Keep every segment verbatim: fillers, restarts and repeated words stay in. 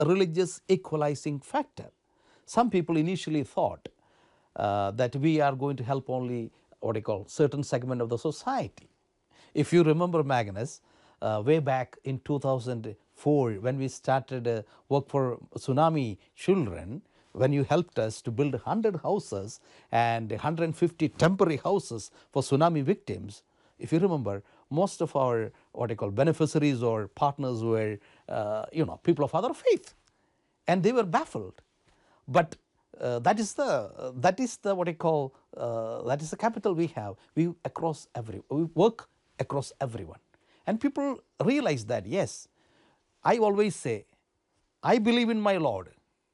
religious equalizing factor. Some people initially thought uh, that we are going to help only what I call certain segment of the society. If you remember, Magnus, uh, way back in two thousand four when we started uh, work for tsunami children, when you helped us to build one hundred houses and one hundred fifty temporary houses for tsunami victims, if you remember, most of our what I call beneficiaries or partners were uh, you know people of other faith, and they were baffled. But uh, that is the uh, that is the what I call uh, that is the capital we have. We across every we work across everyone, and people realize that yes, I always say, I believe in my Lord,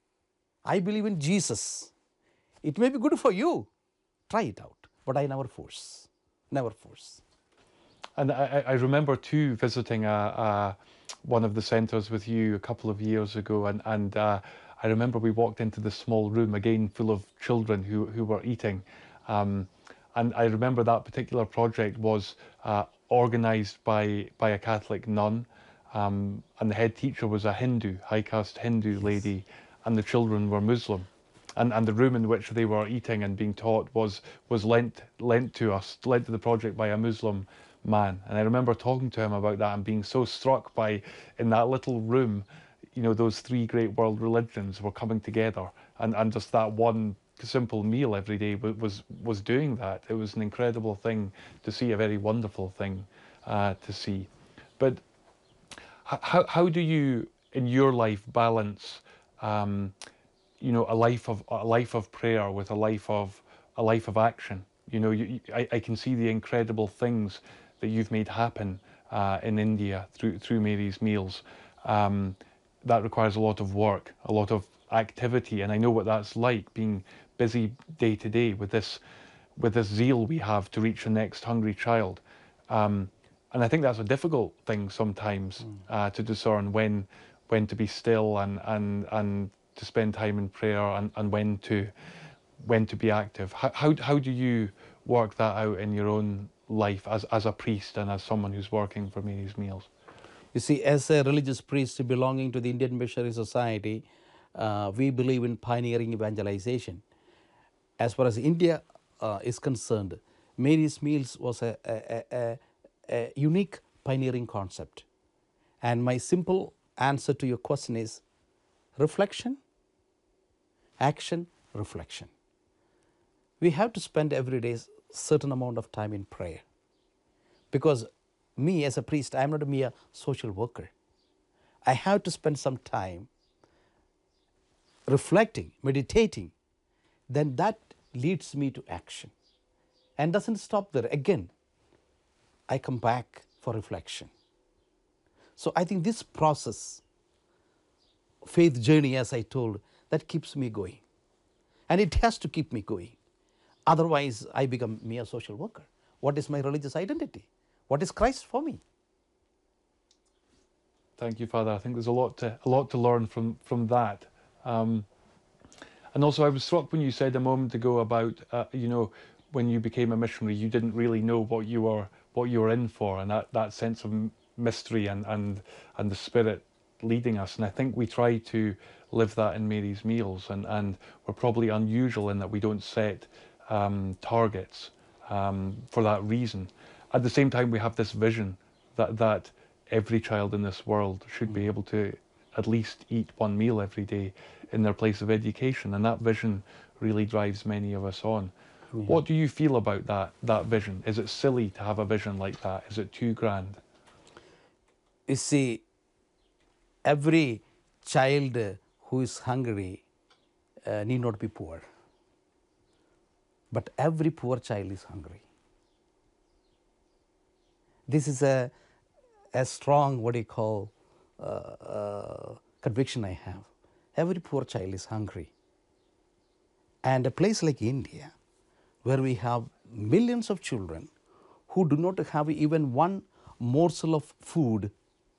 I believe in Jesus. It may be good for you, try it out, but I never force, never force. And I, I remember too visiting a, a, one of the centres with you a couple of years ago, and, and uh, I remember we walked into this small room, again full of children who, who were eating. Um, and I remember that particular project was uh, organised by, by a Catholic nun, um, and the head teacher was a Hindu, high caste Hindu Yes. lady, and the children were Muslim. And, and the room in which they were eating and being taught was, was lent, lent to us, lent to the project by a Muslim man. And I remember talking to him about that and being so struck by, in that little room, you know, those three great world religions were coming together, and, and just that one simple meal every day was, was doing that. It was an incredible thing to see, a very wonderful thing uh, to see. But how, how do you, in your life, balance um, you know, a life of a life of prayer with a life of a life of action? You know, you, I, I can see the incredible things that you've made happen uh, in India through through Mary's Meals. Um, that requires a lot of work, a lot of activity, and I know what that's like, being busy day to day with this with this zeal we have to reach the next hungry child. Um, and I think that's a difficult thing sometimes mm. uh, to discern when when to be still and and and to spend time in prayer, and, and when to when to be active. How, how how do you work that out in your own life as as a priest and as someone who's working for Mary's Meals? You see, as a religious priest belonging to the Indian Missionary Society, uh, we believe in pioneering evangelization. As far as India uh, is concerned, Mary's Meals was a, a, a, a unique pioneering concept. And my simple answer to your question is reflection, action, reflection. We have to spend every day a certain amount of time in prayer. Because me as a priest, I am not a mere social worker. I have to spend some time reflecting, meditating. Then that leads me to action. And doesn't stop there. Again, I come back for reflection. So I think this process, faith journey, as I told, that keeps me going. And it has to keep me going. Otherwise, I become mere social worker. What is my religious identity? What is Christ for me? Thank you, Father. I think there's a lot to a lot to learn from from that. Um, and also, I was struck when you said a moment ago about uh, you know, when you became a missionary, you didn't really know what you were what you were in for, and that that sense of mystery and and and the Spirit leading us. And I think we try to live that in Mary's Meals, and and we're probably unusual in that we don't set um, targets um, for that reason. At the same time, we have this vision that that every child in this world should be able to at least eat one meal every day in their place of education, and that vision really drives many of us on. Yeah. What do you feel about that that vision? Is it silly to have a vision like that? Is it too grand? You see, every child who is hungry uh, need not be poor. But every poor child is hungry. This is a, a strong, what do you call, uh, uh, conviction I have. Every poor child is hungry. And a place like India, where we have millions of children who do not have even one morsel of food,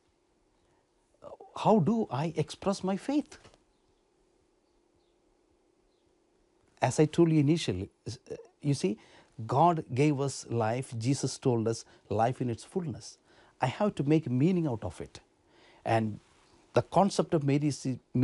how do I express my faith? As I told you initially, you see, God gave us life. Jesus told us life in its fullness. I have to make meaning out of it. And the concept of Mary's